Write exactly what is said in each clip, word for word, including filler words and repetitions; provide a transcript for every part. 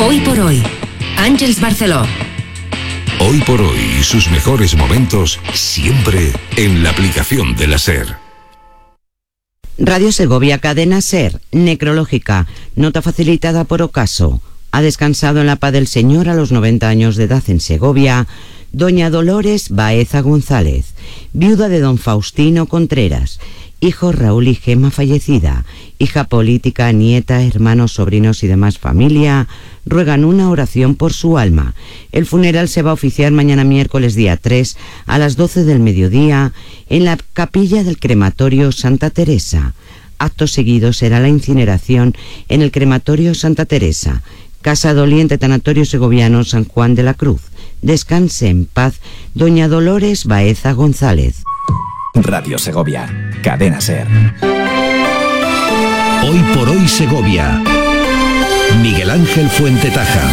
Hoy por hoy, Àngels Barceló. Hoy por hoy, sus mejores momentos siempre en la aplicación de la SER. Radio Segovia, cadena SER, necrológica, nota facilitada por Ocaso. Ha descansado en la paz del Señor a los noventa años de edad en Segovia doña Dolores Baeza González, viuda de don Faustino Contreras, hijos Raúl y Gema fallecida, hija política, nieta, hermanos, sobrinos y demás familia, ruegan una oración por su alma. El funeral se va a oficiar mañana miércoles día tres a las doce del mediodía en la capilla del crematorio Santa Teresa. Acto seguido será la incineración en el crematorio Santa Teresa, Casa Doliente Tanatorio Segoviano San Juan de la Cruz. Descanse en paz doña Dolores Baeza González. Radio Segovia, cadena SER. Hoy por hoy Segovia. Miguel Ángel Fuentetaja.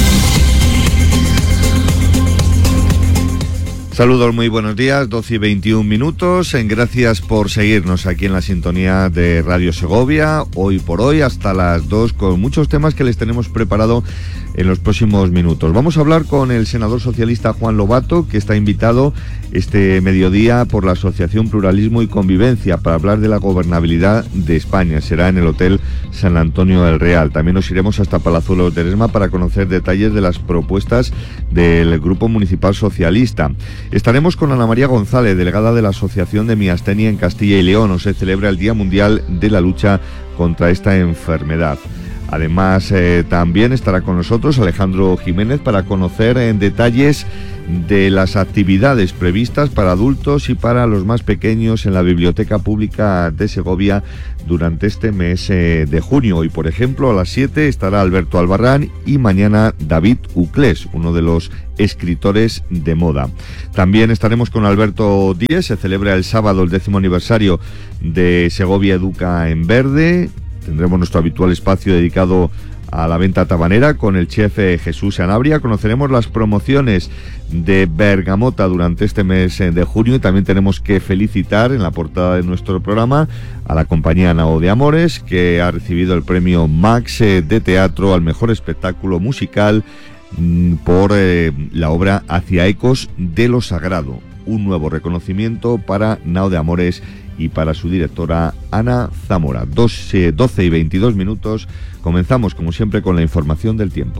Saludos, muy buenos días, doce y veintiún minutos. Gracias por seguirnos aquí en la sintonía de Radio Segovia, hoy por hoy, hasta las dos, con muchos temas que les tenemos preparado en los próximos minutos. Vamos a hablar con el senador socialista Juan Lobato, que está invitado este mediodía por la Asociación Pluralismo y Convivencia para hablar de la gobernabilidad de España. Será en el Hotel San Antonio del Real. También nos iremos hasta Palazuelos de Eresma para conocer detalles de las propuestas del Grupo Municipal Socialista. Estaremos con Ana María González, delegada de la Asociación de Miastenia en Castilla y León. Hoy se celebra el Día Mundial de la Lucha contra esta enfermedad. Además, eh, también estará con nosotros Alejandro Jiménez para conocer en detalles de las actividades previstas para adultos y para los más pequeños en la Biblioteca Pública de Segovia durante este mes eh, de junio. Hoy, por ejemplo, a las siete estará Alberto Albarrán y mañana David Uclés, uno de los escritores de moda. También estaremos con Alberto Díez. Se celebra el sábado el décimo aniversario de Segovia Educa en Verde. Tendremos nuestro habitual espacio dedicado a la venta tabanera con el chef Jesús Sanabria. Conoceremos las promociones de Bergamota durante este mes de junio y también tenemos que felicitar en la portada de nuestro programa a la compañía Nao de Amores, que ha recibido el premio Max de teatro al mejor espectáculo musical por eh, la obra Hacia Ecos de lo Sagrado. Un nuevo reconocimiento para Nao de Amores y para su directora Ana Zamora. doce y veintidós minutos. Comenzamos como siempre con la información del tiempo.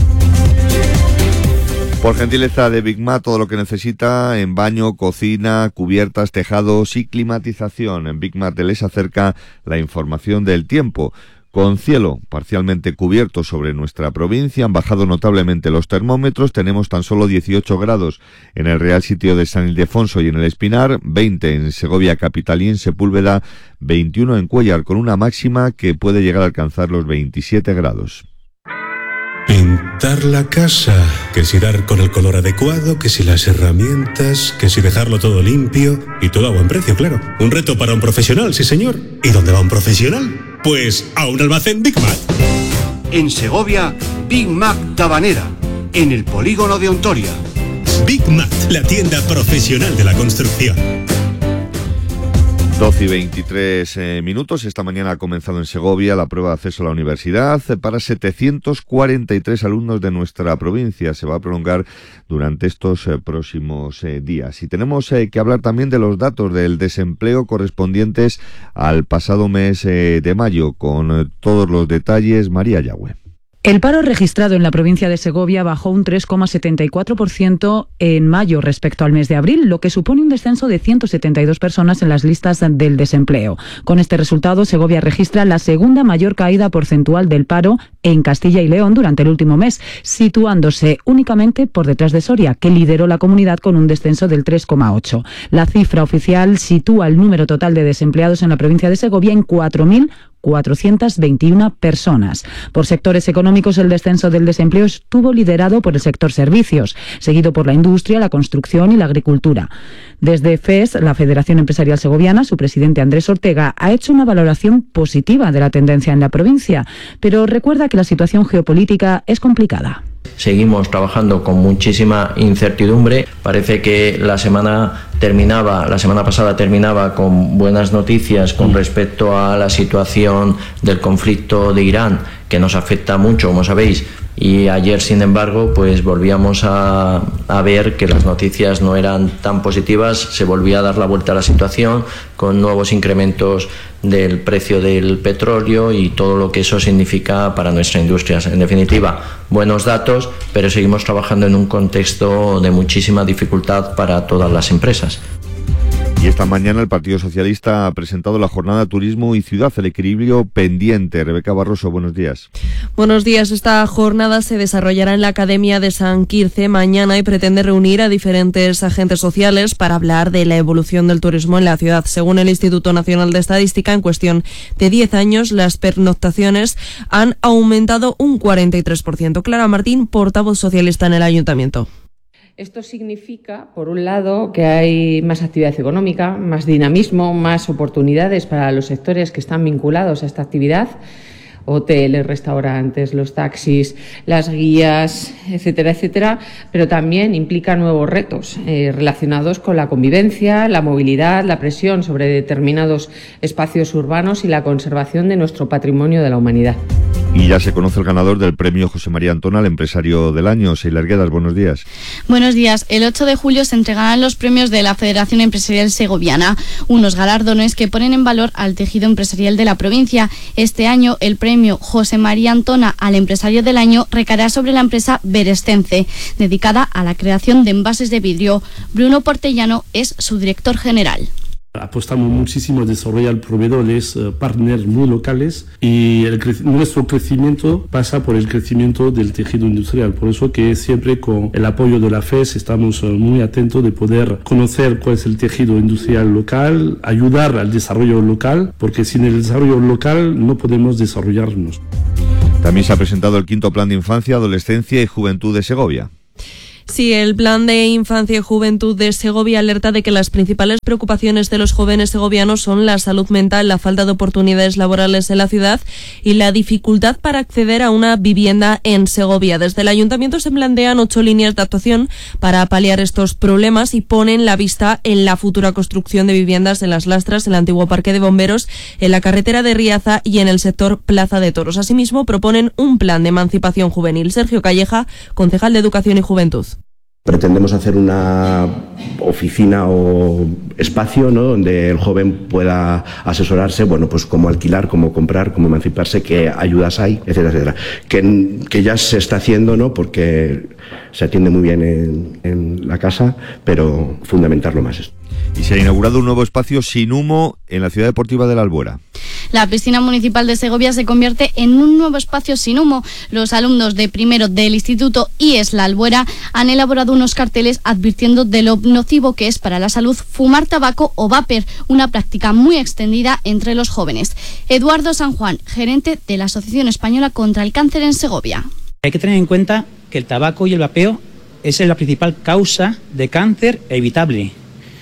Por gentileza de Big Mat, todo lo que necesita en baño, cocina, cubiertas, tejados y climatización. En Big Mat les acerca la información del tiempo. Con cielo parcialmente cubierto sobre nuestra provincia, han bajado notablemente los termómetros. Tenemos tan solo dieciocho grados en el Real Sitio de San Ildefonso y en el Espinar, veinte en Segovia capital y en Sepúlveda, veintiuno en Cuéllar, con una máxima que puede llegar a alcanzar los veintisiete grados. Pintar la casa, que si dar con el color adecuado, que si las herramientas, que si dejarlo todo limpio y todo a buen precio, claro. Un reto para un profesional, sí señor. ¿Y dónde va un profesional? Pues a un almacén Big Mac. En Segovia, Big Mac Tabanera, en el polígono de Ontoria. Big Mac, la tienda profesional de la construcción. doce y veintitrés eh, minutos. Esta mañana ha comenzado en Segovia la prueba de acceso a la universidad para setecientos cuarenta y tres alumnos de nuestra provincia. Se va a prolongar durante estos eh, próximos eh, días. Y tenemos eh, que hablar también de los datos del desempleo correspondientes al pasado mes eh, de mayo, con eh, todos los detalles. María Yagüe. El paro registrado en la provincia de Segovia bajó un tres coma setenta y cuatro por ciento en mayo respecto al mes de abril, lo que supone un descenso de ciento setenta y dos personas en las listas del desempleo. Con este resultado, Segovia registra la segunda mayor caída porcentual del paro en Castilla y León durante el último mes, situándose únicamente por detrás de Soria, que lideró la comunidad con un descenso del tres coma ocho. La cifra oficial sitúa el número total de desempleados en la provincia de Segovia en cuatro mil cuatrocientas veintiuna personas. Por sectores económicos, el descenso del desempleo estuvo liderado por el sector servicios, seguido por la industria, la construcción y la agricultura. Desde F E S, la Federación Empresarial Segoviana, su presidente Andrés Ortega ha hecho una valoración positiva de la tendencia en la provincia, pero recuerda que la situación geopolítica es complicada. Seguimos trabajando con muchísima incertidumbre. Parece que la semana terminaba, la semana pasada terminaba con buenas noticias con respecto a la situación del conflicto de Irán, que nos afecta mucho, como sabéis, Y ayer, sin embargo, pues volvíamos a, a ver que las noticias no eran tan positivas, se volvía a dar la vuelta a la situación con nuevos incrementos del precio del petróleo y todo lo que eso significa para nuestra industria. En definitiva, buenos datos, pero seguimos trabajando en un contexto de muchísima dificultad para todas las empresas. Y esta mañana el Partido Socialista ha presentado la jornada Turismo y Ciudad, el equilibrio pendiente. Rebeca Barroso, buenos días. Buenos días. Esta jornada se desarrollará en la Academia de San Quirce mañana y pretende reunir a diferentes agentes sociales para hablar de la evolución del turismo en la ciudad. Según el Instituto Nacional de Estadística, en cuestión de diez años, las pernoctaciones han aumentado un cuarenta y tres por ciento. Clara Martín, portavoz socialista en el Ayuntamiento. Esto significa, por un lado, que hay más actividad económica, más dinamismo, más oportunidades para los sectores que están vinculados a esta actividad, hoteles, restaurantes, los taxis, las guías, etcétera, etcétera, pero también implica nuevos retos eh, relacionados con la convivencia, la movilidad, la presión sobre determinados espacios urbanos y la conservación de nuestro patrimonio de la humanidad. Y ya se conoce el ganador del premio José María Antona, el empresario del año. Seila Arguedas, buenos días. Buenos días. El ocho de julio se entregarán los premios de la Federación Empresarial Segoviana, unos galardones que ponen en valor al tejido empresarial de la provincia. Este año el premio José María Antona al empresario del año recaerá sobre la empresa Berescence, dedicada a la creación de envases de vidrio. Bruno Portellano es su director general. Apostamos muchísimo a desarrollar proveedores, uh, partners muy locales y el cre- nuestro crecimiento pasa por el crecimiento del tejido industrial. Por eso que siempre con el apoyo de la F E S estamos uh, muy atentos de poder conocer cuál es el tejido industrial local, ayudar al desarrollo local, porque sin el desarrollo local no podemos desarrollarnos. También se ha presentado el quinto Plan de Infancia, Adolescencia y Juventud de Segovia. Sí, el Plan de Infancia y Juventud de Segovia alerta de que las principales preocupaciones de los jóvenes segovianos son la salud mental, la falta de oportunidades laborales en la ciudad y la dificultad para acceder a una vivienda en Segovia. Desde el Ayuntamiento se plantean ocho líneas de actuación para paliar estos problemas y ponen la vista en la futura construcción de viviendas en Las Lastras, en el antiguo Parque de Bomberos, en la carretera de Riaza y en el sector Plaza de Toros. Asimismo, proponen un plan de emancipación juvenil. Sergio Calleja, concejal de Educación y Juventud. Pretendemos hacer una oficina o espacio, ¿no?, donde el joven pueda asesorarse, bueno, pues cómo alquilar, cómo comprar, cómo emanciparse, qué ayudas hay, etcétera, etcétera. Que, que ya se está haciendo, ¿no?, porque se atiende muy bien en, en la casa, pero fundamentarlo más esto. Y se ha inaugurado un nuevo espacio sin humo en la Ciudad Deportiva de la Albuera. La piscina municipal de Segovia se convierte en un nuevo espacio sin humo. Los alumnos de primero del Instituto I E S La Albuera han elaborado unos carteles advirtiendo de lo nocivo que es para la salud fumar tabaco o vapor, una práctica muy extendida entre los jóvenes. Eduardo San Juan, gerente de la Asociación Española contra el Cáncer en Segovia. Hay que tener en cuenta que el tabaco y el vapeo es la principal causa de cáncer evitable.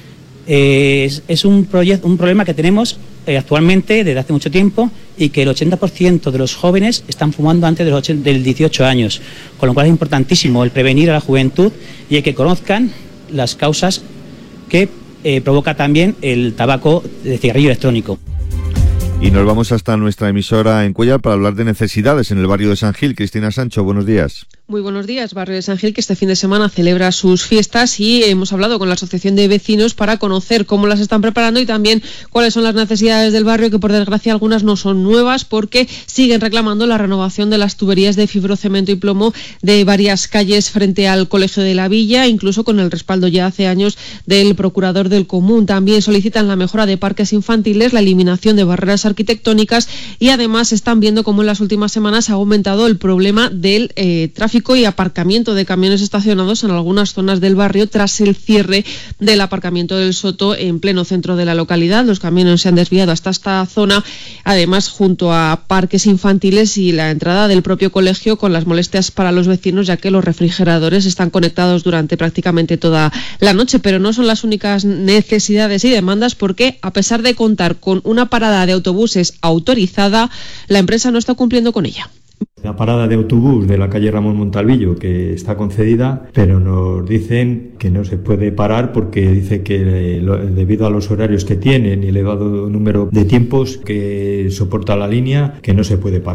Es, es un, proyecto, un problema que tenemos eh, actualmente desde hace mucho tiempo y que el ochenta por ciento de los jóvenes están fumando antes de los ochenta, del dieciocho años, con lo cual es importantísimo el prevenir a la juventud y el que conozcan las causas que eh, provoca también el tabaco de cigarrillo electrónico. Y nos vamos hasta nuestra emisora en Cuéllar para hablar de necesidades en el barrio de San Gil. Cristina Sancho, buenos días. Muy buenos días, barrio de San Gil, que este fin de semana celebra sus fiestas y hemos hablado con la Asociación de Vecinos para conocer cómo las están preparando y también cuáles son las necesidades del barrio, que por desgracia algunas no son nuevas porque siguen reclamando la renovación de las tuberías de fibrocemento y plomo de varias calles frente al Colegio de la Villa, incluso con el respaldo ya hace años del procurador del Común. También solicitan la mejora de parques infantiles, la eliminación de barreras arquitectónicas y además están viendo cómo en las últimas semanas ha aumentado el problema del eh, tráfico y aparcamiento de camiones estacionados en algunas zonas del barrio tras el cierre del aparcamiento del Soto en pleno centro de la localidad. Los camiones se han desviado hasta esta zona, además junto a parques infantiles y la entrada del propio colegio, con las molestias para los vecinos, ya que los refrigeradores están conectados durante prácticamente toda la noche. Pero no son las únicas necesidades y demandas, porque a pesar de contar con una parada de autobuses autorizada, la empresa no está cumpliendo con ella. La parada de autobús de la calle Ramón Montalvillo, que está concedida, pero nos dicen que no se puede parar porque dice que debido a los horarios que tienen y elevado número de tiempos que soporta la línea, que no se puede parar.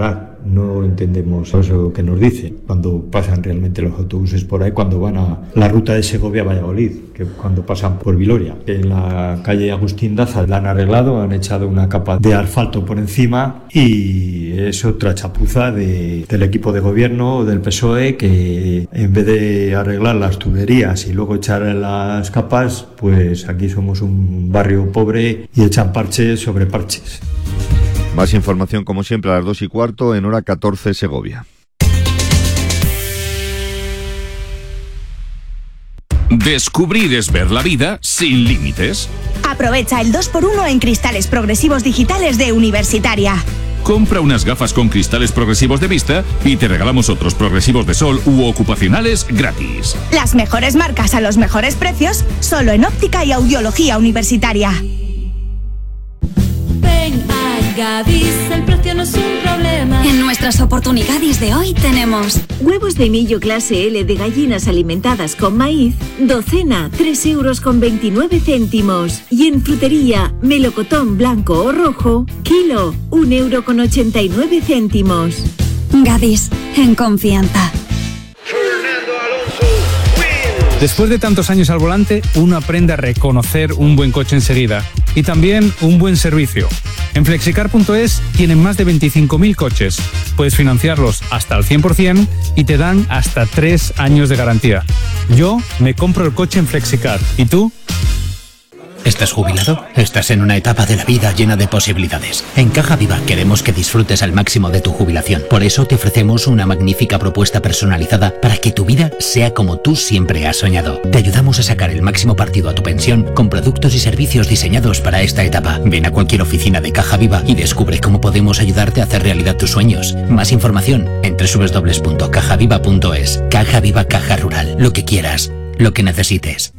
no entendemos eso que nos dice cuando pasan realmente los autobuses por ahí, cuando van a la ruta de Segovia a Valladolid, que cuando pasan por Viloria. En la calle Agustín Daza la han arreglado, han echado una capa de asfalto por encima y es otra chapuza de, del equipo de gobierno del P S O E, que en vez de arreglar las tuberías y luego echar las capas, pues aquí somos un barrio pobre y echan parches sobre parches. Más información como siempre a las dos y cuarto en hora catorce Segovia. Descubrir es ver la vida sin límites. Aprovecha el dos por uno en cristales progresivos digitales de Universitaria. Compra unas gafas con cristales progresivos de vista y te regalamos otros progresivos de sol u ocupacionales gratis. Las mejores marcas a los mejores precios, solo en óptica y audiología Universitaria. Ven a Gadis, el precio no es un problema. En nuestras oportunidades de hoy tenemos huevos de millo clase L de gallinas alimentadas con maíz, docena, tres euros con veintinueve céntimos. Y en frutería, melocotón blanco o rojo, kilo, un euro con ochenta y nueve céntimos. Gadis, en confianza. Después de tantos años al volante, uno aprende a reconocer un buen coche enseguida y también un buen servicio. En flexicar punto es tienen más de veinticinco mil coches. Puedes financiarlos hasta el cien por ciento y te dan hasta tres años de garantía. Yo me compro el coche en Flexicar. ¿Y tú? ¿Estás jubilado? Estás en una etapa de la vida llena de posibilidades. En Caja Viva queremos que disfrutes al máximo de tu jubilación. Por eso te ofrecemos una magnífica propuesta personalizada para que tu vida sea como tú siempre has soñado. Te ayudamos a sacar el máximo partido a tu pensión con productos y servicios diseñados para esta etapa. Ven a cualquier oficina de Caja Viva y descubre cómo podemos ayudarte a hacer realidad tus sueños. Más información en doble u doble u doble u punto caja viva punto es. Caja Viva, Caja Rural. Lo que quieras, lo que necesites.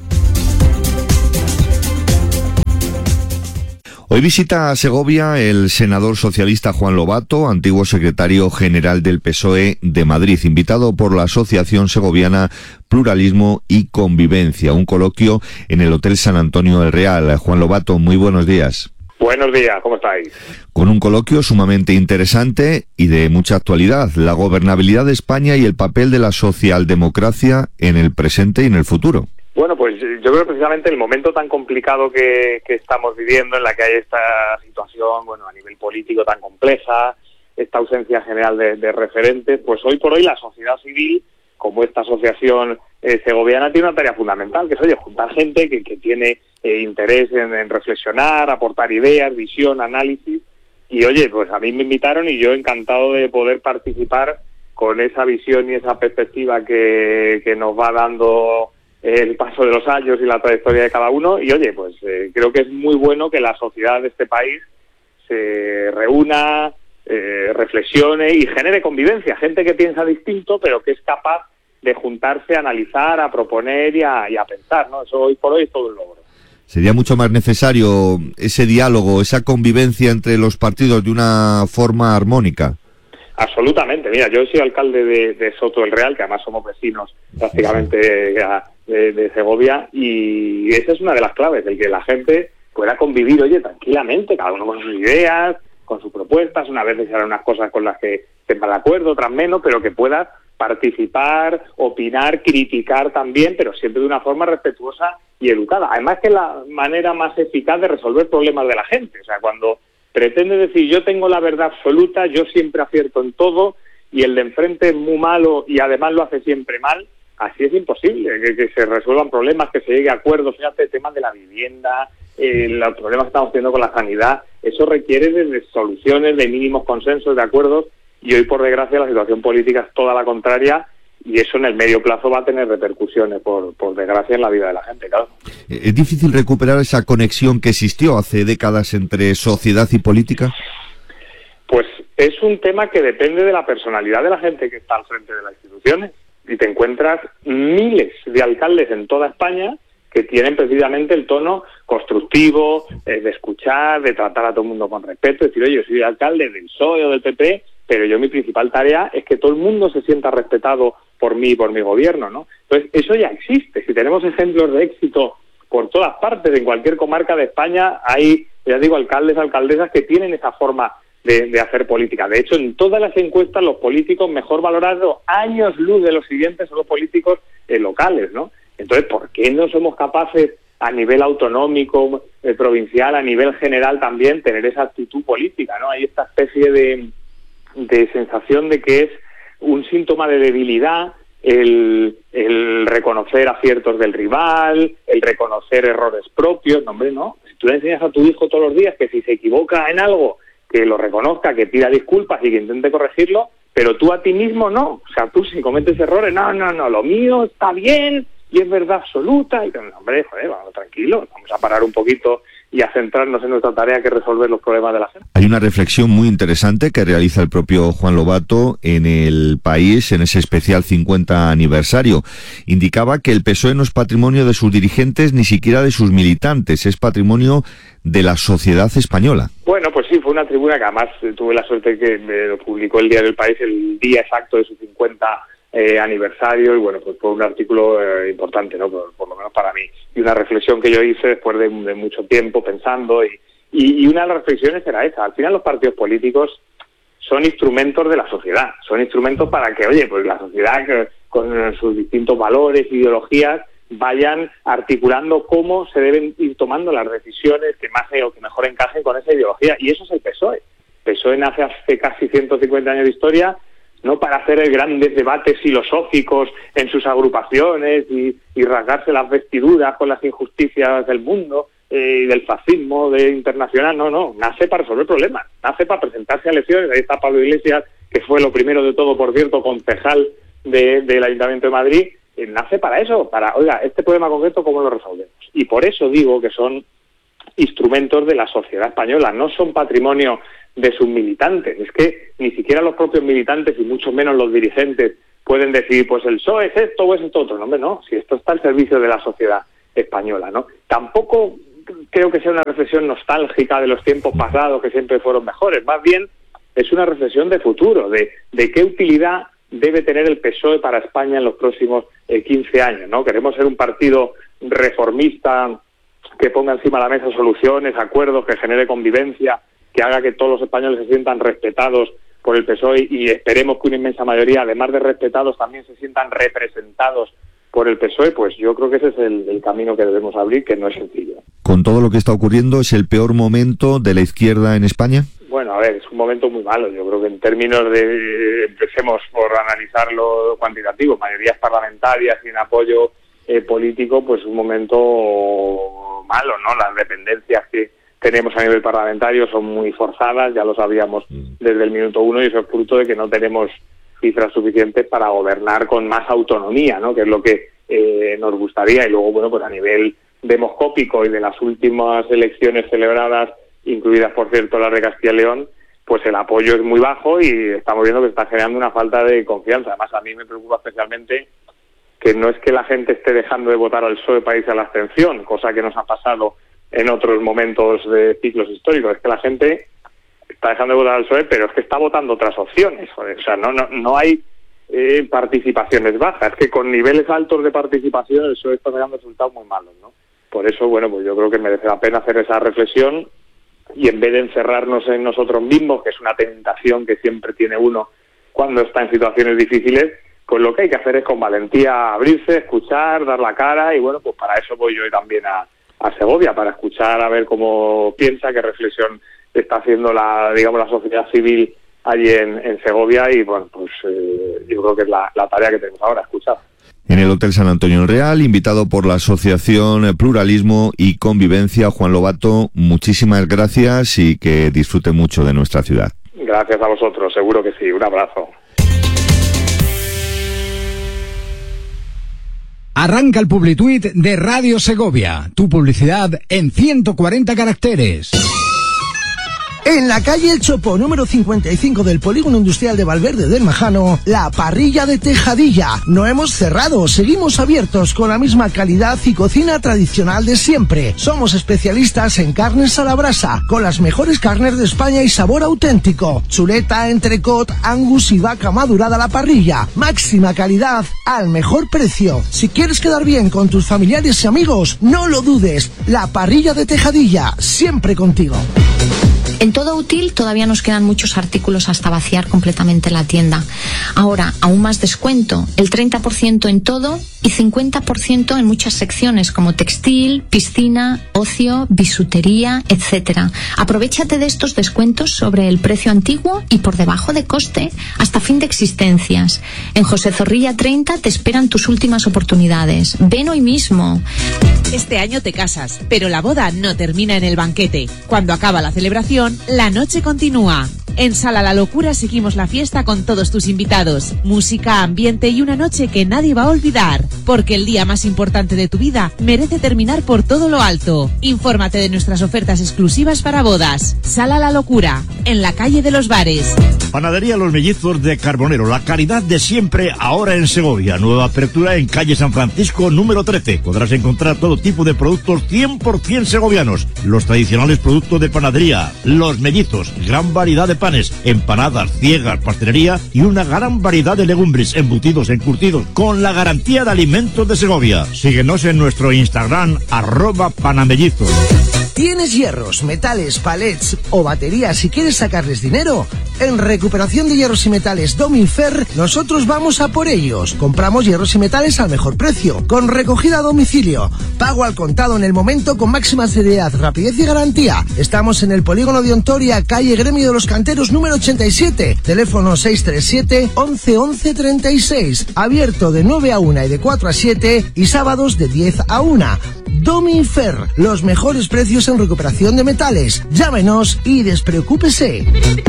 Hoy visita a Segovia el senador socialista Juan Lobato, antiguo secretario general del P S O E de Madrid, invitado por la Asociación Segoviana Pluralismo y Convivencia, un coloquio en el Hotel San Antonio del Real. Juan Lobato, muy buenos días. Buenos días, ¿cómo estáis? Con un coloquio sumamente interesante y de mucha actualidad, la gobernabilidad de España y el papel de la socialdemocracia en el presente y en el futuro. Bueno, pues yo creo precisamente el momento tan complicado que, que estamos viviendo, en la que hay esta situación, bueno, a nivel político tan compleja, esta ausencia general de, de referentes, pues hoy por hoy la sociedad civil, como esta asociación eh, segoviana, tiene una tarea fundamental, que es, oye, juntar gente que, que tiene eh, interés en, en reflexionar, aportar ideas, visión, análisis, y oye, pues a mí me invitaron y yo encantado de poder participar con esa visión y esa perspectiva que, que nos va dando el paso de los años y la trayectoria de cada uno, y oye, pues eh, creo que es muy bueno que la sociedad de este país se reúna, eh, reflexione y genere convivencia, gente que piensa distinto pero que es capaz de juntarse, a analizar, a proponer y a, y a pensar, ¿no? Eso hoy por hoy es todo un logro. Sería mucho más necesario ese diálogo, esa convivencia entre los partidos de una forma armónica. Absolutamente. Mira, yo soy alcalde de, de Soto del Real, que además somos vecinos prácticamente de, de Segovia, y esa es una de las claves, el que la gente pueda convivir, oye, tranquilamente, cada uno con sus ideas, con sus propuestas, unas veces hará unas cosas con las que estén de acuerdo, otras menos, pero que pueda participar, opinar, criticar también, pero siempre de una forma respetuosa y educada. Además que es la manera más eficaz de resolver problemas de la gente. O sea, cuando pretende decir yo tengo la verdad absoluta, yo siempre acierto en todo y el de enfrente es muy malo y además lo hace siempre mal, así es imposible que, que se resuelvan problemas, que se llegue a acuerdos. Fíjate, temas de la vivienda, eh, los problemas que estamos teniendo con la sanidad, eso requiere de, de soluciones, de mínimos consensos, de acuerdos, y hoy por desgracia la situación política es toda la contraria, y eso en el medio plazo va a tener repercusiones, por, por desgracia, en la vida de la gente, claro. ¿Es difícil recuperar esa conexión que existió hace décadas entre sociedad y política? Pues es un tema que depende de la personalidad de la gente que está al frente de las instituciones, y te encuentras miles de alcaldes en toda España que tienen precisamente el tono constructivo, eh, de escuchar, de tratar a todo el mundo con respeto, decir, oye, yo soy alcalde del P S O E o del P P, pero yo mi principal tarea es que todo el mundo se sienta respetado por mí y por mi gobierno, ¿no? Entonces, eso ya existe. Si tenemos ejemplos de éxito por todas partes, en cualquier comarca de España, hay, ya digo, alcaldes, alcaldesas que tienen esa forma de, de hacer política. De hecho, en todas las encuestas los políticos mejor valorados, años luz de los siguientes, son los políticos eh, locales, ¿no? Entonces, ¿por qué no somos capaces a nivel autonómico, eh, provincial, a nivel general también, tener esa actitud política, ¿no? Hay esta especie de, de sensación de que es un síntoma de debilidad el, el reconocer aciertos del rival, el reconocer errores propios. No, hombre, no. Si tú le enseñas a tu hijo todos los días que si se equivoca en algo, que lo reconozca, que pida disculpas y que intente corregirlo, pero tú a ti mismo no. O sea, tú si cometes errores, no, no, no, lo mío está bien y es verdad absoluta. Y no, hombre, joder, vamos tranquilos, vamos a parar un poquito y a centrarnos en nuestra tarea, que es resolver los problemas de la gente. Hay una reflexión muy interesante que realiza el propio Juan Lobato en El País, en ese especial cincuenta aniversario. Indicaba que el P S O E no es patrimonio de sus dirigentes, ni siquiera de sus militantes, es patrimonio de la sociedad española. Bueno, pues sí, fue una tribuna que además tuve la suerte que me lo publicó el Diario del País el día exacto de su cincuenta Eh, aniversario, y bueno, pues fue un artículo eh, importante, ¿no? Por, por lo menos para mí, y una reflexión que yo hice después de, de mucho tiempo pensando, y, y, y una de las reflexiones era esa. Al final los partidos políticos son instrumentos de la sociedad, son instrumentos para que, oye, pues la sociedad que, con sus distintos valores, ideologías, vayan articulando cómo se deben ir tomando las decisiones que más o que mejor encajen con esa ideología, y eso es el P S O E. El P S O E nace hace casi ciento cincuenta años de historia, no para hacer grandes debates filosóficos en sus agrupaciones y, y rasgarse las vestiduras con las injusticias del mundo eh, y del fascismo de internacional, no, no, nace para resolver problemas, nace para presentarse a elecciones. Ahí está Pablo Iglesias, que fue lo primero de todo, por cierto, concejal de, del Ayuntamiento de Madrid, eh, nace para eso, para, oiga, este problema concreto, ¿cómo lo resolvemos? Y por eso digo que son instrumentos de la sociedad española, no son patrimonio de sus militantes. Es que ni siquiera los propios militantes, y mucho menos los dirigentes, pueden decir, pues el P S O E es esto o es esto otro. No, hombre, no, si esto está al servicio de la sociedad española, ¿no? Tampoco creo que sea una reflexión nostálgica de los tiempos pasados, que siempre fueron mejores. Más bien es una reflexión de futuro, de, de qué utilidad debe tener el P S O E para España en los próximos eh, quince años, ¿no? Queremos ser un partido reformista que ponga encima de la mesa soluciones, acuerdos, que genere convivencia, que haga que todos los españoles se sientan respetados por el P S O E, y esperemos que una inmensa mayoría, además de respetados, también se sientan representados por el P S O E. Pues yo creo que ese es el, el camino que debemos abrir, que no es sencillo. Con todo lo que está ocurriendo, ¿es el peor momento de la izquierda en España? Bueno, a ver, es un momento muy malo. Yo creo que en términos de, empecemos por analizar lo cuantitativo, mayorías parlamentarias sin apoyo eh, político, pues un momento malo, ¿no? Las dependencias que tenemos a nivel parlamentario son muy forzadas, ya lo sabíamos desde el minuto uno, y eso es fruto de que no tenemos cifras suficientes para gobernar con más autonomía, ¿no? Que es lo que eh, nos gustaría. Y luego, bueno, pues a nivel demoscópico y de las últimas elecciones celebradas, incluidas, por cierto, las de Castilla y León, pues el apoyo es muy bajo y estamos viendo que está generando una falta de confianza. Además, a mí me preocupa especialmente que no es que la gente esté dejando de votar al P S O E para irse a la abstención, cosa que nos ha pasado en otros momentos de ciclos históricos. Es que la gente está dejando de votar al P S O E, pero es que está votando otras opciones. O sea, no no, no hay eh, participaciones bajas. Es que con niveles altos de participación el P S O E está sacando resultados muy malos, ¿no? Por eso, bueno, pues yo creo que merece la pena hacer esa reflexión, y en vez de encerrarnos en nosotros mismos, que es una tentación que siempre tiene uno cuando está en situaciones difíciles, pues lo que hay que hacer es con valentía abrirse, escuchar, dar la cara, y bueno, pues para eso voy yo también a a Segovia, para escuchar a ver cómo piensa, qué reflexión está haciendo la, digamos, la sociedad civil allí en, en Segovia, y bueno, pues eh, yo creo que es la, la tarea que tenemos ahora, escuchar. En el Hotel San Antonio en Real, invitado por la Asociación Pluralismo y Convivencia, Juan Lobato, muchísimas gracias y que disfrute mucho de nuestra ciudad. Gracias a vosotros, seguro que sí, un abrazo. Arranca el Publituit de Radio Segovia, tu publicidad en ciento cuarenta caracteres. En la calle El Chopo, número cincuenta y cinco del Polígono Industrial de Valverde del Majano, la parrilla de Tejadilla. No hemos cerrado, seguimos abiertos con la misma calidad y cocina tradicional de siempre. Somos especialistas en carnes a la brasa, con las mejores carnes de España y sabor auténtico. Chuleta, entrecot, angus y vaca madurada a la parrilla. Máxima calidad al mejor precio. Si quieres quedar bien con tus familiares y amigos, no lo dudes. La parrilla de Tejadilla, siempre contigo. En Todo Útil todavía nos quedan muchos artículos hasta vaciar completamente la tienda. Ahora, aún más descuento, el treinta por ciento en todo y cincuenta por ciento en muchas secciones como textil, piscina, ocio, bisutería, etcétera. Aprovechate de estos descuentos sobre el precio antiguo y por debajo de coste hasta fin de existencias. En José Zorrilla treinta te esperan tus últimas oportunidades. Ven hoy mismo. Este año te casas, pero la boda no termina en el banquete. Cuando acaba la celebración, la noche continúa. En Sala La Locura seguimos la fiesta con todos tus invitados. Música, ambiente y una noche que nadie va a olvidar. Porque el día más importante de tu vida merece terminar por todo lo alto. Infórmate de nuestras ofertas exclusivas para bodas. Sala La Locura, en la calle de los Bares. Panadería Los Mellizos de Carbonero, la calidad de siempre ahora en Segovia. Nueva apertura en calle San Francisco número trece. Podrás encontrar todo tipo de productos cien por ciento segovianos. Los tradicionales productos de panadería, Los Mellizos, gran variedad de panes, empanadas, ciegas, pastelería y una gran variedad de legumbres, embutidos, encurtidos, con la garantía de alimentos de Segovia. Síguenos en nuestro Instagram, arroba panamellizos. ¿Tienes hierros, metales, palets o baterías y quieres sacarles dinero? En Recuperación de Hierros y Metales Dominfer, nosotros vamos a por ellos. Compramos hierros y metales al mejor precio, con recogida a domicilio, pago al contado en el momento con máxima seriedad, rapidez y garantía. Estamos en el Polígono de Ontoria, calle Gremio de los Canteros número ochenta y siete, teléfono seis tres siete, once, once, treinta y seis, abierto de nueve a una y de cuatro a siete y sábados de diez a una. Dominfer, los mejores precios en recuperación de metales. Llámenos y despreocúpese.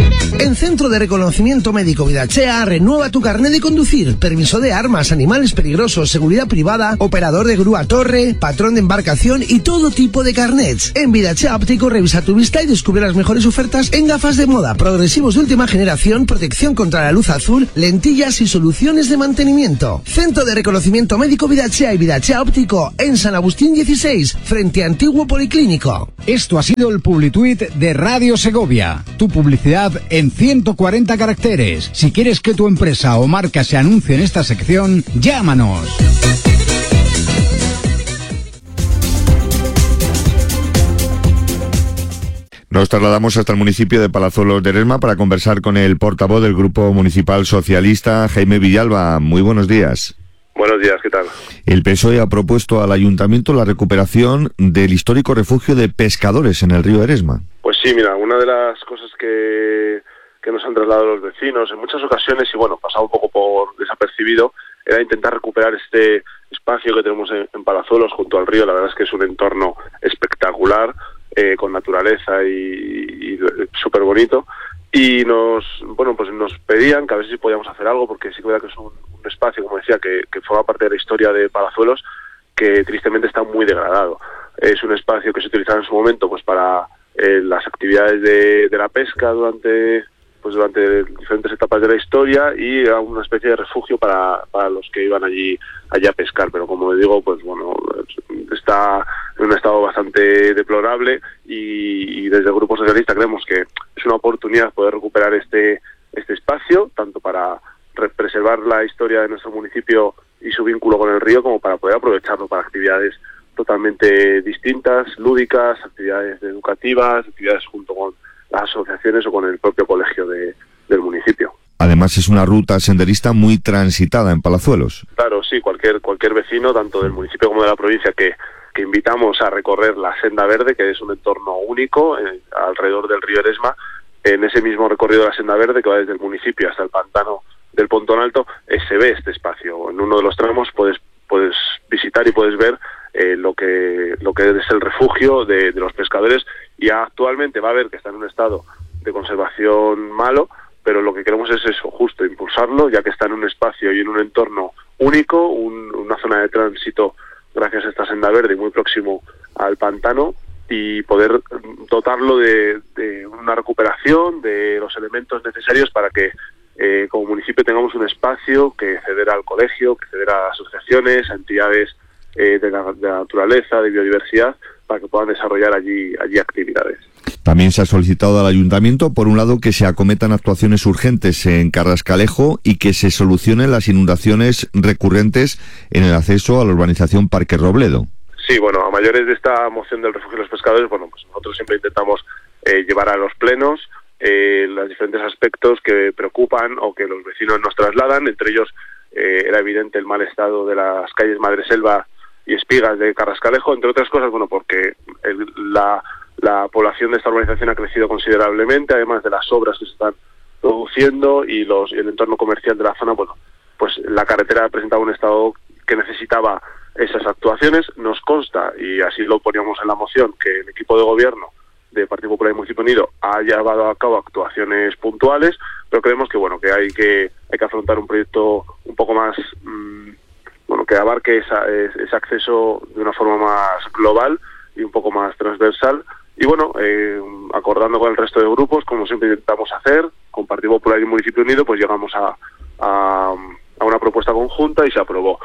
En Centro de Reconocimiento Médico Vidachea, renueva tu carnet de conducir, permiso de armas, animales peligrosos, seguridad privada, operador de grúa torre, patrón de embarcación y todo tipo de carnets. En Vidachea Óptico revisa tu vista y descubre las mejores ofertas en gafas de moda, progresivos de última generación, protección contra la luz azul, lentillas y soluciones de mantenimiento. Centro de Reconocimiento Médico Vidachea y Vidachea Óptico en San Agustín dieciséis, frente a Antiguo Policlínico. Esto ha sido el Publituit de Radio Segovia, tu publicidad en ciento cuarenta caracteres. Si quieres que tu empresa o marca se anuncie en esta sección, llámanos. Nos trasladamos hasta el municipio de Palazuelos de Eresma para conversar con el portavoz del Grupo Municipal Socialista, Jaime Villalba. Muy buenos días. Buenos días, ¿qué tal? El P S O E ha propuesto al Ayuntamiento la recuperación del histórico refugio de pescadores en el río Eresma. Pues sí, mira, una de las cosas que, que nos han trasladado los vecinos en muchas ocasiones, y bueno, pasado un poco por desapercibido, era intentar recuperar este espacio que tenemos en, en Palazuelos junto al río. La verdad es que es un entorno espectacular, eh, con naturaleza y, y súper bonito. Y nos, bueno, pues nos pedían que a ver si podíamos hacer algo, porque sí que es verdad que es un, un espacio, como decía, que, que forma parte de la historia de Palazuelos, que tristemente está muy degradado. Es un espacio que se utilizaba en su momento pues para eh, las actividades de, de la pesca durante pues durante diferentes etapas de la historia, y era una especie de refugio para, para los que iban allí, allí a pescar. Pero como digo, pues bueno, está en un estado bastante deplorable, y, y desde el Grupo Socialista creemos que es una oportunidad poder recuperar este, este espacio, tanto para preservar la historia de nuestro municipio y su vínculo con el río, como para poder aprovecharlo para actividades totalmente distintas, lúdicas, actividades educativas, actividades junto con las asociaciones o con el propio colegio de, del municipio. Además es una ruta senderista muy transitada en Palazuelos. Claro, sí, cualquier cualquier vecino, tanto del municipio como de la provincia, que, que invitamos a recorrer la Senda Verde, que es un entorno único eh, alrededor del río Eresma. En ese mismo recorrido de la Senda Verde, que va desde el municipio hasta el pantano del Pontón Alto, eh, se ve este espacio. En uno de los tramos puedes puedes visitar y puedes ver eh, lo que lo que es el refugio de, de los pescadores, y actualmente va a ver que está en un estado de conservación malo, pero lo que queremos es eso, justo impulsarlo, ya que está en un espacio y en un entorno único, un, una zona de tránsito gracias a esta Senda Verde muy próximo al pantano, y poder dotarlo de, de una recuperación de los elementos necesarios para que eh, como municipio tengamos un espacio que ceder al colegio, que ceder a asociaciones, a entidades eh, de, la, de la naturaleza, de biodiversidad, para que puedan desarrollar allí, allí actividades. También se ha solicitado al Ayuntamiento, por un lado, que se acometan actuaciones urgentes en Carrascalejo y que se solucionen las inundaciones recurrentes en el acceso a la urbanización Parque Robledo. Sí, bueno, a mayores de esta moción del refugio de los pescadores, bueno, pues nosotros siempre intentamos eh, llevar a los plenos eh, los diferentes aspectos que preocupan o que los vecinos nos trasladan. Entre ellos eh, era evidente el mal estado de las calles Madreselva y Espigas de Carrascalejo, entre otras cosas, bueno, porque el, la, la población de esta urbanización ha crecido considerablemente, además de las obras que se están produciendo y, los, y el entorno comercial de la zona. Bueno, pues la carretera presentaba un estado que necesitaba esas actuaciones. Nos consta, y así lo poníamos en la moción, que el equipo de gobierno de Partido Popular y Municipio Unido ha llevado a cabo actuaciones puntuales, pero creemos que bueno que hay que hay que afrontar un proyecto un poco más mmm, bueno que abarque esa, ese acceso de una forma más global y un poco más transversal. Y bueno, eh, acordando con el resto de grupos, como siempre intentamos hacer, con Partido Popular y Municipio Unido, pues llegamos a, a, a una propuesta conjunta y se aprobó.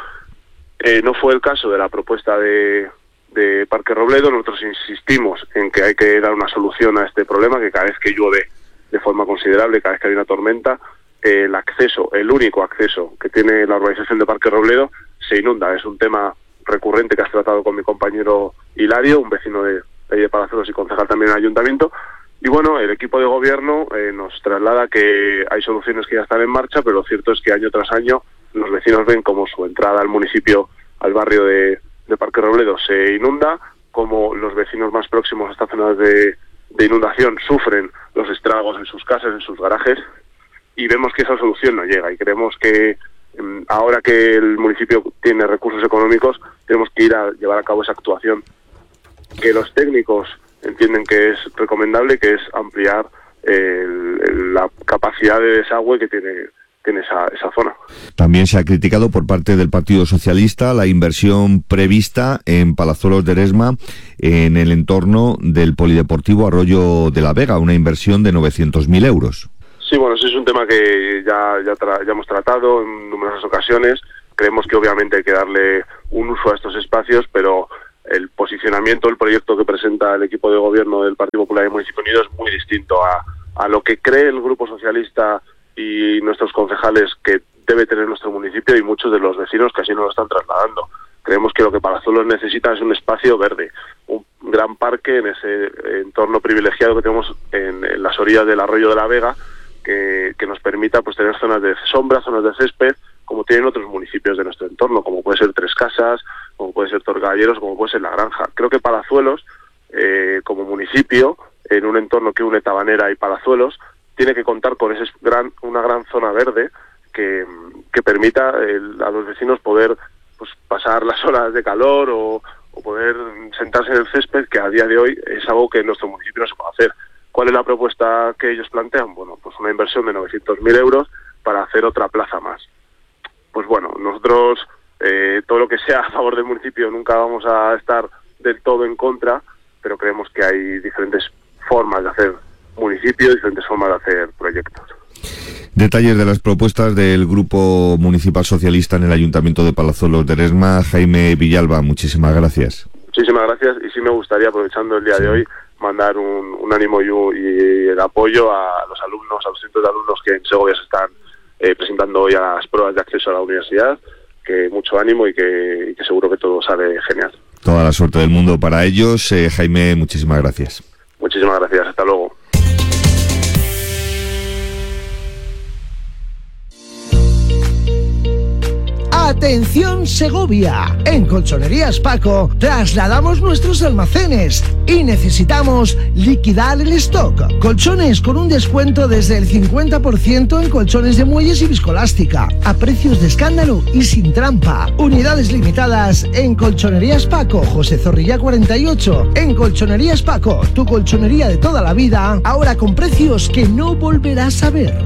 Eh, no fue el caso de la propuesta de de Parque Robledo. Nosotros insistimos en que hay que dar una solución a este problema, que cada vez que llueve de forma considerable, cada vez que hay una tormenta, eh, el acceso, el único acceso que tiene la urbanización de Parque Robledo se inunda. Es un tema recurrente que has tratado con mi compañero Hilario, un vecino de, de Palazuelos y concejal también en el ayuntamiento. Y bueno, el equipo de gobierno eh, nos traslada que hay soluciones que ya están en marcha, pero lo cierto es que año tras año los vecinos ven como su entrada al municipio, al barrio de de Parque Robledo se inunda, como los vecinos más próximos a estas zonas de, de inundación sufren los estragos en sus casas, en sus garajes, y vemos que esa solución no llega, y creemos que um, ahora que el municipio tiene recursos económicos, tenemos que ir a llevar a cabo esa actuación que los técnicos entienden que es recomendable, que es ampliar el, el, la capacidad de desagüe que tiene en esa, esa zona. También se ha criticado por parte del Partido Socialista la inversión prevista en Palazuelos de Eresma en el entorno del Polideportivo Arroyo de la Vega, una inversión de novecientos mil euros. Sí, bueno, ese es un tema que ya, ya, tra- ya hemos tratado en numerosas ocasiones. Creemos que obviamente hay que darle un uso a estos espacios, pero el posicionamiento, el proyecto que presenta el equipo de gobierno del Partido Popular y Municipio Unido es muy distinto a, a lo que cree el Grupo Socialista y nuestros concejales que debe tener nuestro municipio, y muchos de los vecinos que así nos lo están trasladando. Creemos que lo que Palazuelos necesita es un espacio verde, un gran parque en ese entorno privilegiado que tenemos en, en las orillas del Arroyo de la Vega, que, que nos permita pues tener zonas de sombra, zonas de césped, como tienen otros municipios de nuestro entorno, como puede ser Tres Casas, como puede ser Torgalleros, como puede ser La Granja. Creo que Palazuelos, eh, como municipio, en un entorno que une Tabanera y Palazuelos, tiene que contar con ese gran, una gran zona verde que, que permita el, a los vecinos poder pues, pasar las horas de calor o, o poder sentarse en el césped, que a día de hoy es algo que en nuestro municipio no se puede hacer. ¿Cuál es la propuesta que ellos plantean? Bueno, pues una inversión de novecientos mil euros para hacer otra plaza más. Pues bueno, nosotros eh, todo lo que sea a favor del municipio nunca vamos a estar del todo en contra, pero creemos que hay diferentes formas de hacer municipio, diferentes formas de hacer proyectos. Detalles de las propuestas del Grupo Municipal Socialista en el Ayuntamiento de Palazuelos de Eresma. Jaime Villalba, muchísimas gracias. Muchísimas gracias, y sí me gustaría, aprovechando el día sí. de hoy, mandar un, un ánimo y, y el apoyo a los alumnos, a los cientos de alumnos que en Segovia se están eh, presentando hoy a las pruebas de acceso a la universidad. Que mucho ánimo y que, y que seguro que todo sale genial. Toda la suerte del mundo para ellos. Eh, Jaime, muchísimas gracias. Muchísimas gracias, hasta luego. Atención Segovia, en Colchonerías Paco trasladamos nuestros almacenes y necesitamos liquidar el stock. Colchones con un descuento desde el cincuenta por ciento en colchones de muelles y viscolástica, a precios de escándalo y sin trampa. Unidades limitadas en Colchonerías Paco, José Zorrilla cuarenta y ocho. En Colchonerías Paco, tu colchonería de toda la vida, ahora con precios que no volverás a ver.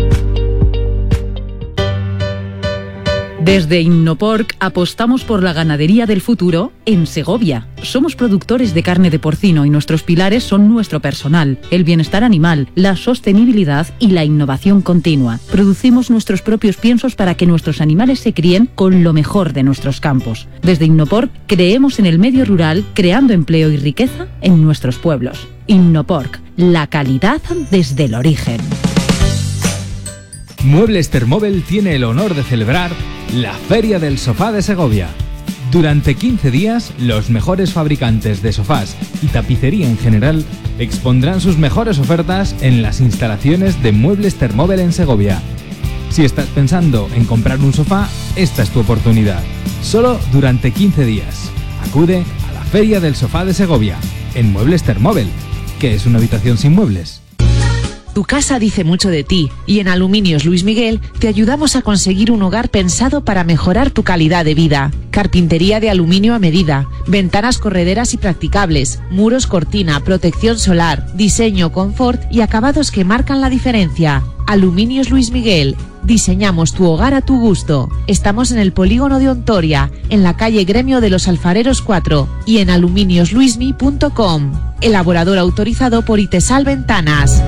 Desde Innoporc apostamos por la ganadería del futuro en Segovia. Somos productores de carne de porcino y nuestros pilares son nuestro personal, el bienestar animal, la sostenibilidad y la innovación continua. Producimos nuestros propios piensos para que nuestros animales se críen con lo mejor de nuestros campos. Desde Innoporc creemos en el medio rural, creando empleo y riqueza en nuestros pueblos. Innoporc, la calidad desde el origen. Muebles Termóvel tiene el honor de celebrar la Feria del Sofá de Segovia. Durante quince días, los mejores fabricantes de sofás y tapicería en general expondrán sus mejores ofertas en las instalaciones de Muebles Thermobel en Segovia. Si estás pensando en comprar un sofá, esta es tu oportunidad. Solo durante quince días. Acude a la Feria del Sofá de Segovia, en Muebles Thermobel, que es una habitación sin muebles. Tu casa dice mucho de ti y en Aluminios Luis Miguel te ayudamos a conseguir un hogar pensado para mejorar tu calidad de vida. Carpintería de aluminio a medida, ventanas correderas y practicables, muros cortina, protección solar, diseño, confort y acabados que marcan la diferencia. Aluminios Luis Miguel. Diseñamos tu hogar a tu gusto. Estamos en el polígono de Ontoria, en la calle Gremio de los Alfareros cuatro y en aluminios luismi punto com. Elaborador autorizado por Itesal Ventanas.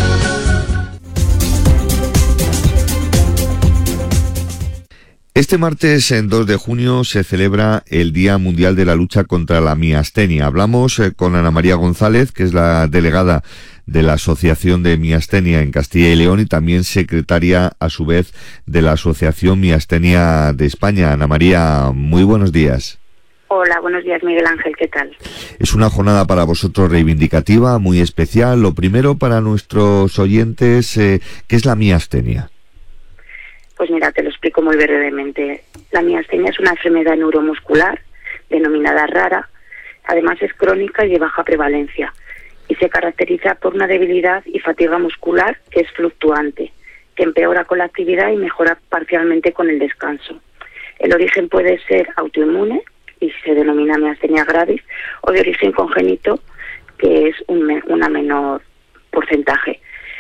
Este martes, en dos de junio, se celebra el Día Mundial de la Lucha contra la Miastenia. Hablamos eh, con Ana María González, que es la delegada de la Asociación de Miastenia en Castilla y León y también secretaria, a su vez, de la Asociación Miastenia de España. Ana María, muy buenos días. Hola, buenos días, Miguel Ángel, ¿qué tal? Es una jornada para vosotros reivindicativa, muy especial. Lo primero, para nuestros oyentes, eh, ¿qué es la miastenia? Pues mira, te lo explico muy brevemente. La miastenia es una enfermedad neuromuscular, denominada rara, además es crónica y de baja prevalencia, y se caracteriza por una debilidad y fatiga muscular que es fluctuante, que empeora con la actividad y mejora parcialmente con el descanso. El origen puede ser autoinmune, y se denomina miastenia gravis, o de origen congénito, que es un me- una menor porcentaje.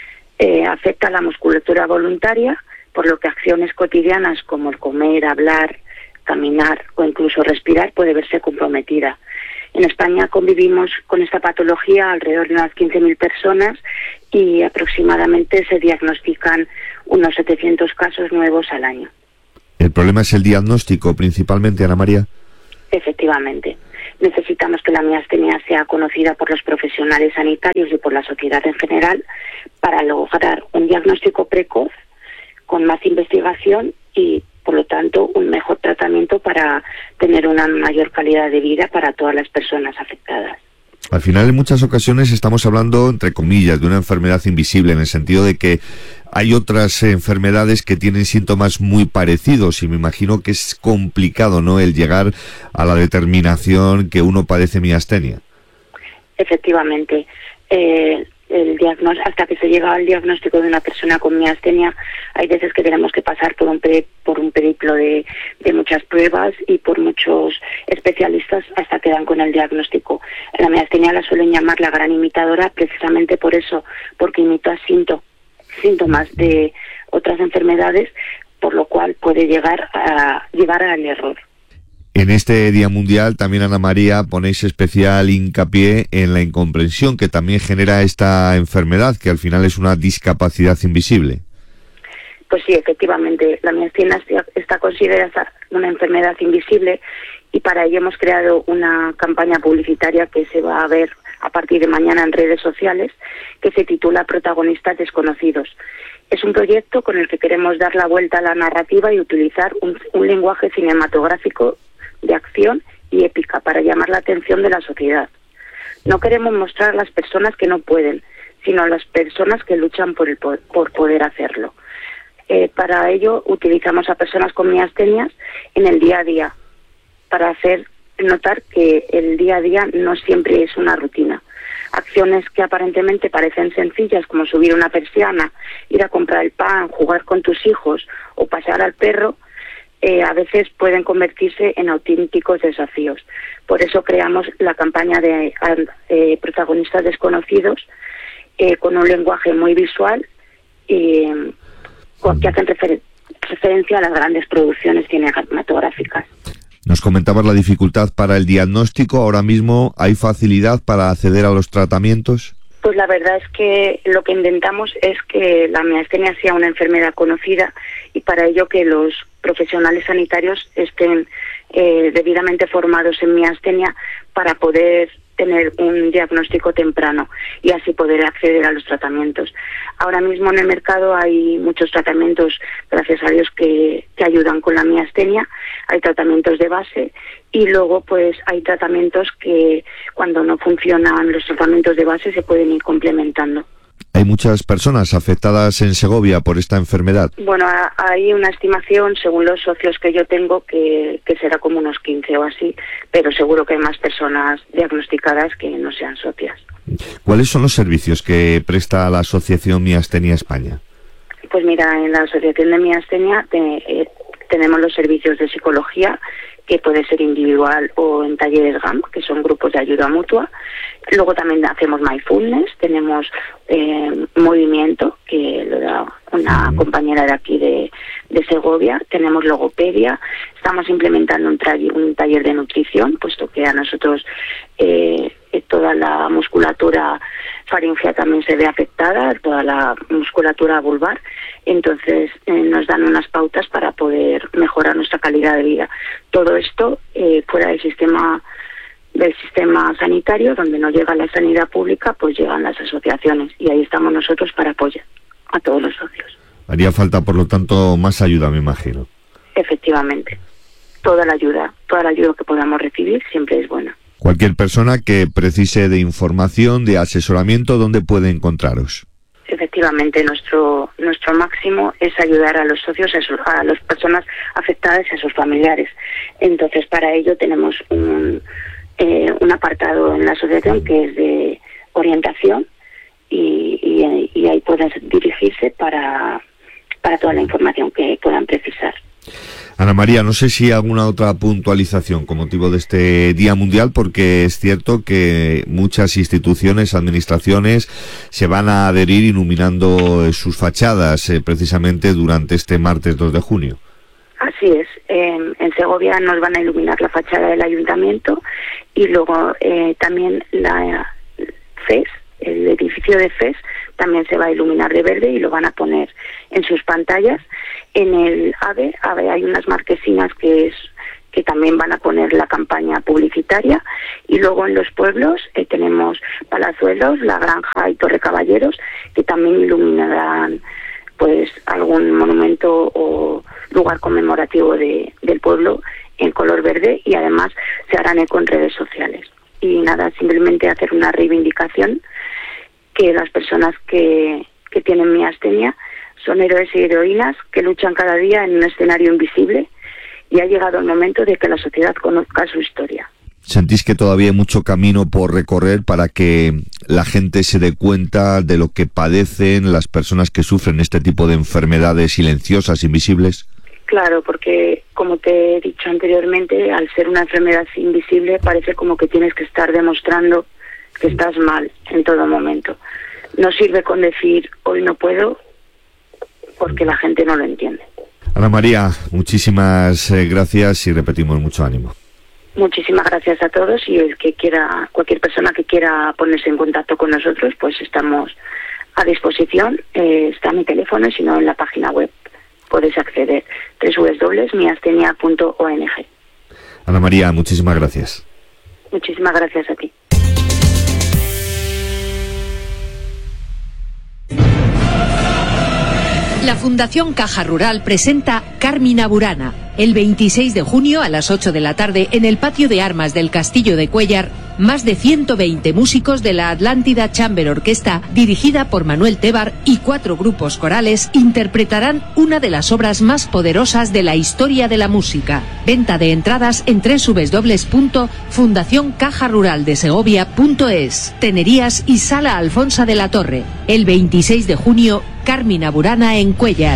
Eh, afecta a la musculatura voluntaria, por lo que acciones cotidianas como el comer, hablar, caminar o incluso respirar puede verse comprometida. En España convivimos con esta patología alrededor de unas quince mil personas y aproximadamente se diagnostican unos setecientos casos nuevos al año. ¿El problema es el diagnóstico principalmente, Ana María? Efectivamente. Necesitamos que la miastenia sea conocida por los profesionales sanitarios y por la sociedad en general para lograr un diagnóstico precoz con más investigación y, por lo tanto, un mejor tratamiento para tener una mayor calidad de vida para todas las personas afectadas. Al final, en muchas ocasiones estamos hablando, entre comillas, de una enfermedad invisible, en el sentido de que hay otras enfermedades que tienen síntomas muy parecidos y me imagino que es complicado, ¿no?, el llegar a la determinación que uno padece miastenia. Efectivamente. Eh, el diagnóstico, hasta que se llega al diagnóstico de una persona con miastenia, hay veces que tenemos que pasar por un pe, por un periplo de, de muchas pruebas y por muchos especialistas hasta que dan con el diagnóstico. La miastenia la suelen llamar la gran imitadora precisamente por eso, porque imita síntomas, síntomas de otras enfermedades, por lo cual puede llegar a llevar al error. En este Día Mundial también, Ana María, ponéis especial hincapié en la incomprensión que también genera esta enfermedad, que al final es una discapacidad invisible. Pues sí, efectivamente, la miastenia está considerada una enfermedad invisible y para ello hemos creado una campaña publicitaria que se va a ver a partir de mañana en redes sociales, que se titula Protagonistas Desconocidos. Es un proyecto con el que queremos dar la vuelta a la narrativa y utilizar un, un lenguaje cinematográfico de acción y épica para llamar la atención de la sociedad. No queremos mostrar a las personas que no pueden, sino a las personas que luchan por, el, por poder hacerlo. Eh, para ello utilizamos a personas con miastenias en el día a día, para hacer notar que el día a día no siempre es una rutina. Acciones que aparentemente parecen sencillas, como subir una persiana, ir a comprar el pan, jugar con tus hijos o pasear al perro, Eh, a veces pueden convertirse en auténticos desafíos. Por eso creamos la campaña de eh, Protagonistas Desconocidos, eh, con un lenguaje muy visual y con, que hacen refer referencia a las grandes producciones cinematográficas. Nos comentabas la dificultad para el diagnóstico. ¿Ahora mismo hay facilidad para acceder a los tratamientos? Pues la verdad es que lo que intentamos es que la miastenia sea una enfermedad conocida y para ello que los profesionales sanitarios estén eh, debidamente formados en miastenia para poder tener un diagnóstico temprano y así poder acceder a los tratamientos. Ahora mismo en el mercado hay muchos tratamientos, gracias a Dios, que, que ayudan con la miastenia. Hay tratamientos de base y luego pues hay tratamientos que cuando no funcionan los tratamientos de base se pueden ir complementando. ¿Hay muchas personas afectadas en Segovia por esta enfermedad? Bueno, a, hay una estimación, según los socios que yo tengo, que, que será como unos quince o así, pero seguro que hay más personas diagnosticadas que no sean socias. ¿Cuáles son los servicios que presta la Asociación Miastenia España? Pues mira, en la Asociación de Miastenia te, eh, tenemos los servicios de psicología, que puede ser individual o en talleres G A M, que son grupos de ayuda mutua. Luego también hacemos mindfulness, tenemos eh, movimiento, que lo da una uh-huh. compañera de aquí de, de Segovia. Tenemos logopedia, estamos implementando un, tra- un taller de nutrición, puesto que a nosotros eh, toda la musculatura faríngea también se ve afectada, toda la musculatura vulvar. Entonces eh, nos dan unas pautas para poder mejorar nuestra calidad de vida. Todo esto eh, fuera del sistema del sistema sanitario, donde no llega la sanidad pública, pues llegan las asociaciones y ahí estamos nosotros para apoyar a todos los socios. Haría falta, por lo tanto, más ayuda, me imagino. Efectivamente. Toda la ayuda, toda la ayuda que podamos recibir siempre es buena. Cualquier persona que precise de información, de asesoramiento, ¿dónde puede encontraros? Efectivamente, nuestro nuestro máximo es ayudar a los socios, a, su, a las personas afectadas y a sus familiares. Entonces, para ello tenemos un, eh, un apartado en la asociación que es de orientación y, y, y ahí pueden dirigirse para, para toda la información que puedan precisar. Ana María, no sé si hay alguna otra puntualización con motivo de este Día Mundial, porque es cierto que muchas instituciones, administraciones se van a adherir iluminando sus fachadas eh, precisamente durante este martes dos de junio. Así es, eh, en Segovia nos van a iluminar la fachada del ayuntamiento y luego eh, también la F E S, el edificio de F E S, también se va a iluminar de verde y lo van a poner en sus pantallas. En el AVE, AVE hay unas marquesinas que es que también van a poner la campaña publicitaria y luego en los pueblos eh, tenemos Palazuelos, La Granja y Torre Caballeros, que también iluminarán pues algún monumento o lugar conmemorativo de, del pueblo en color verde y además se harán eco en redes sociales. Y nada, simplemente hacer una reivindicación que las personas que, que tienen miastenia son héroes y heroínas que luchan cada día en un escenario invisible y ha llegado el momento de que la sociedad conozca su historia. ¿Sentís que todavía hay mucho camino por recorrer para que la gente se dé cuenta de lo que padecen las personas que sufren este tipo de enfermedades silenciosas, invisibles? Claro, porque como te he dicho anteriormente, al ser una enfermedad invisible parece como que tienes que estar demostrando que estás mal en todo momento. No sirve con decir hoy no puedo porque la gente no lo entiende. Ana María, muchísimas eh, gracias y repetimos mucho ánimo. Muchísimas gracias a todos y el que quiera, cualquier persona que quiera ponerse en contacto con nosotros, pues estamos a disposición. Eh, está mi teléfono y si no en la página web puedes acceder doble u doble u doble u punto miastenia punto o n g. Ana María, muchísimas gracias. Muchísimas gracias a ti. La Fundación Caja Rural presenta Carmina Burana, el veintiséis de junio a las ocho de la tarde en el patio de armas del Castillo de Cuéllar. Más de ciento veinte músicos de la Atlántida Chamber Orquesta, dirigida por Manuel Tebar, y cuatro grupos corales interpretarán una de las obras más poderosas de la historia de la música. Venta de entradas en doble u doble u doble u punto fundación caja rural de segovia punto es. Tenerías y Sala Alfonsa de la Torre. El veintiséis de junio, Carmina Burana en Cuéllar.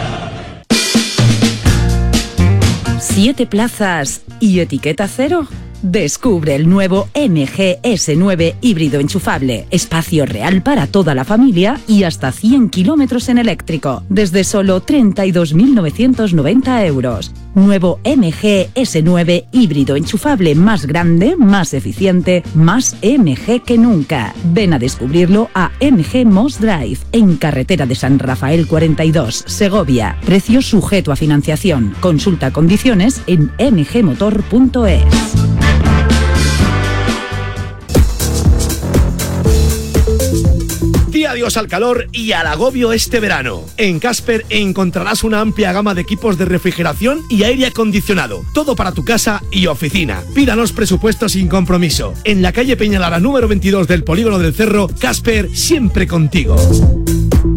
¿Siete plazas y etiqueta cero? Descubre el nuevo M G S nueve híbrido enchufable. Espacio real para toda la familia y hasta cien kilómetros en eléctrico. Desde solo treinta y dos mil novecientos noventa euros. Nuevo M G S nueve híbrido enchufable, más grande, más eficiente, más M G que nunca. Ven a descubrirlo a M G Moss Drive, en carretera de San Rafael cuarenta y dos, Segovia. Precio sujeto a financiación. Consulta condiciones en m g motor punto es. Di adiós al calor y al agobio este verano. En Casper encontrarás una amplia gama de equipos de refrigeración y aire acondicionado. Todo para tu casa y oficina. Pídanos presupuestos sin compromiso. En la calle Peñalara número veintidós del Polígono del Cerro, Casper, siempre contigo.